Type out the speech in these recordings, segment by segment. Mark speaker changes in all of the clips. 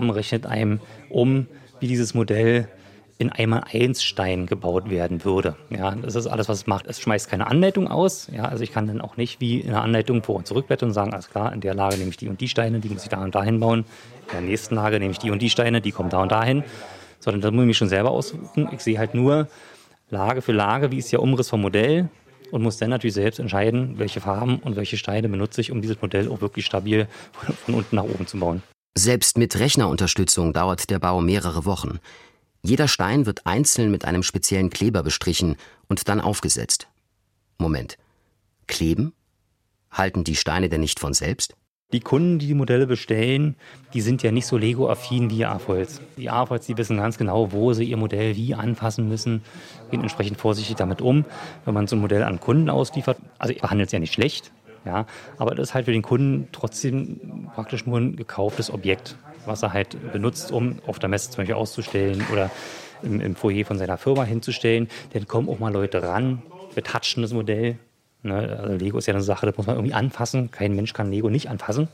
Speaker 1: Rahmen rechnet einem wie dieses Modell in 1x1 gebaut werden würde. Ja, das ist alles, was es macht. Es schmeißt keine Anleitung aus. Ja, also ich kann dann auch nicht wie in einer Anleitung vor- und zurückblättern und sagen, alles klar, in der Lage nehme ich die und die Steine, die muss ich da und dahin bauen. In der nächsten Lage nehme ich die und die Steine, die kommen da und dahin. Sondern das muss ich mich schon selber aussuchen. Ich sehe halt nur Lage für Lage, wie ist der Umriss vom Modell und muss dann natürlich selbst entscheiden, welche Farben und welche Steine benutze ich, um dieses Modell auch wirklich stabil von unten nach oben zu bauen.
Speaker 2: Selbst mit Rechnerunterstützung dauert der Bau mehrere Wochen. Jeder Stein wird einzeln mit einem speziellen Kleber bestrichen und dann aufgesetzt. Moment. Kleben? Halten die Steine denn nicht von selbst?
Speaker 1: Die Kunden, die die Modelle bestellen, die sind ja nicht so Lego-affin wie AFOLs. Die AFOLs, die wissen ganz genau, wo sie ihr Modell wie anfassen müssen, gehen entsprechend vorsichtig damit um. Wenn man so ein Modell an Kunden ausliefert, also ich behandle es ja nicht schlecht, ja, aber das ist halt für den Kunden trotzdem praktisch nur ein gekauftes Objekt, was er halt benutzt, um auf der Messe zum Beispiel auszustellen oder im Foyer von seiner Firma hinzustellen. Dann kommen auch mal Leute ran, betatschen das Modell. Ne, also Lego ist ja eine Sache, das muss man irgendwie anfassen. Kein Mensch kann Lego nicht anfassen.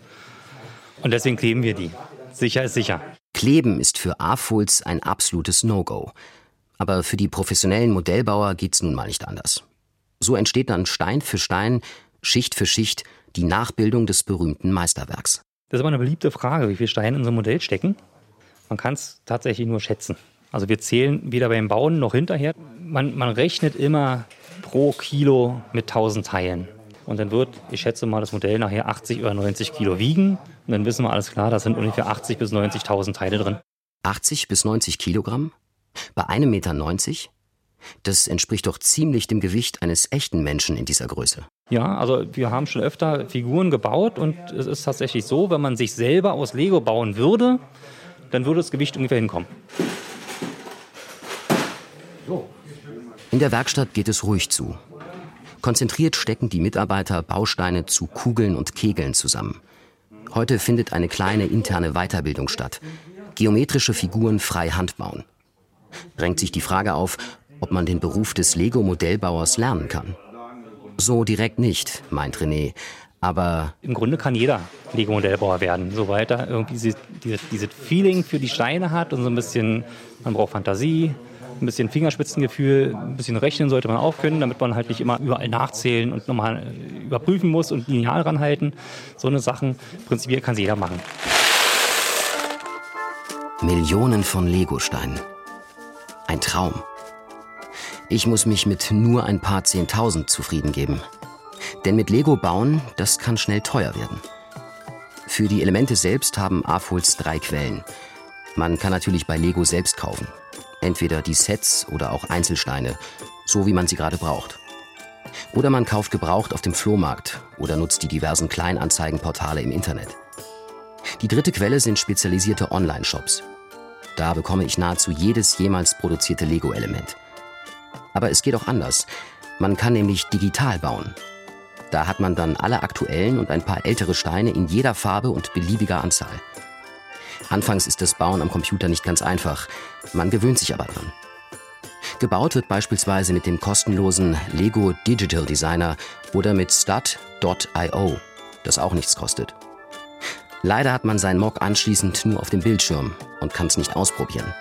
Speaker 1: Und deswegen kleben wir die. Sicher ist sicher.
Speaker 2: Kleben ist für AFOLs ein absolutes No-Go. Aber für die professionellen Modellbauer geht's nun mal nicht anders. So entsteht dann Stein für Stein, Schicht für Schicht die Nachbildung des berühmten Meisterwerks.
Speaker 1: Das ist aber eine beliebte Frage, wie viele Steine in so ein Modell stecken. Man kann es tatsächlich nur schätzen. Also wir zählen weder beim Bauen noch hinterher. Man rechnet immer pro Kilo mit 1000 Teilen. Und dann wird, ich schätze mal, das Modell nachher 80 oder 90 Kilo wiegen. Und dann wissen wir alles klar, da sind ungefähr 80.000 bis 90.000 Teile drin.
Speaker 2: 80 bis 90 Kilogramm? Bei 1,90 Meter? Das entspricht doch ziemlich dem Gewicht eines echten Menschen in dieser Größe.
Speaker 1: Ja, also wir haben schon öfter Figuren gebaut und es ist tatsächlich so, wenn man sich selber aus Lego bauen würde, dann würde das Gewicht ungefähr hinkommen.
Speaker 2: In der Werkstatt geht es ruhig zu. Konzentriert stecken die Mitarbeiter Bausteine zu Kugeln und Kegeln zusammen. Heute findet eine kleine interne Weiterbildung statt. Geometrische Figuren frei Hand bauen. Drängt sich die Frage auf, ob man den Beruf des Lego-Modellbauers lernen kann. So direkt nicht, meint René. Aber
Speaker 1: im Grunde kann jeder Lego-Modellbauer werden, soweit er irgendwie dieses Feeling für die Steine hat und so ein bisschen, man braucht Fantasie, ein bisschen Fingerspitzengefühl, ein bisschen rechnen sollte man auch können, damit man halt nicht immer überall nachzählen und nochmal überprüfen muss und Lineal ranhalten. So eine Sachen, prinzipiell kann es jeder machen.
Speaker 2: Millionen von Lego-Steinen. Ein Traum. Ich muss mich mit nur ein paar 10.000 zufrieden geben. Denn mit Lego bauen, das kann schnell teuer werden. Für die Elemente selbst haben AFOLs 3 Quellen. Man kann natürlich bei Lego selbst kaufen. Entweder die Sets oder auch Einzelsteine, so wie man sie gerade braucht. Oder man kauft gebraucht auf dem Flohmarkt oder nutzt die diversen Kleinanzeigenportale im Internet. Die dritte Quelle sind spezialisierte Online-Shops. Da bekomme ich nahezu jedes jemals produzierte Lego-Element. Aber es geht auch anders. Man kann nämlich digital bauen. Da hat man dann alle aktuellen und ein paar ältere Steine in jeder Farbe und beliebiger Anzahl. Anfangs ist das Bauen am Computer nicht ganz einfach. Man gewöhnt sich aber dran. Gebaut wird beispielsweise mit dem kostenlosen Lego Digital Designer oder mit stud.io, das auch nichts kostet. Leider hat man seinen Mock anschließend nur auf dem Bildschirm und kann es nicht ausprobieren.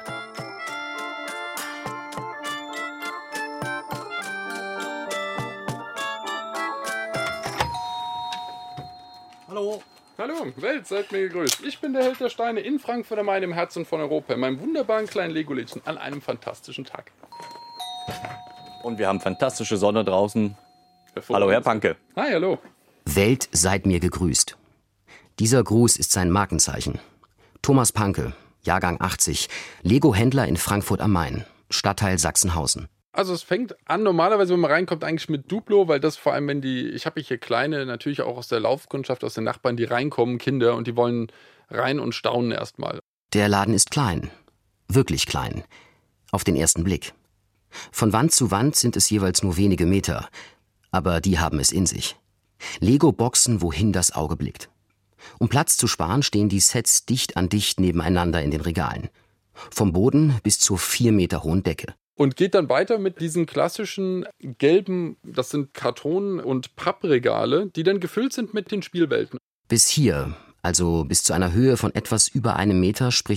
Speaker 3: Hallo, Welt, seid mir gegrüßt. Ich bin der Held der Steine in Frankfurt am Main, im Herzen von Europa, in meinem wunderbaren kleinen Lego-Lädchen an einem fantastischen Tag.
Speaker 4: Und wir haben fantastische Sonne draußen. Hallo, Herr Panke.
Speaker 3: Hi, hallo.
Speaker 2: Welt, seid mir gegrüßt. Dieser Gruß ist sein Markenzeichen. Thomas Panke, Jahrgang 80, Lego-Händler in Frankfurt am Main, Stadtteil Sachsenhausen.
Speaker 3: Also es fängt an normalerweise, wenn man reinkommt, eigentlich mit Duplo, weil das vor allem, wenn ich habe hier kleine, natürlich auch aus der Laufkundschaft, aus den Nachbarn, die reinkommen, Kinder, und die wollen rein und staunen erstmal.
Speaker 2: Der Laden ist klein. Wirklich klein. Auf den ersten Blick. Von Wand zu Wand sind es jeweils nur wenige Meter. Aber die haben es in sich. Lego-Boxen, wohin das Auge blickt. Um Platz zu sparen, stehen die Sets dicht an dicht nebeneinander in den Regalen. Vom Boden bis zur 4 Meter hohen Decke.
Speaker 3: Und geht dann weiter mit diesen klassischen gelben, das sind Karton- und Pappregale, die dann gefüllt sind mit den Spielwelten.
Speaker 2: Bis hier, also bis zu einer Höhe von etwas über 1 Meter, spricht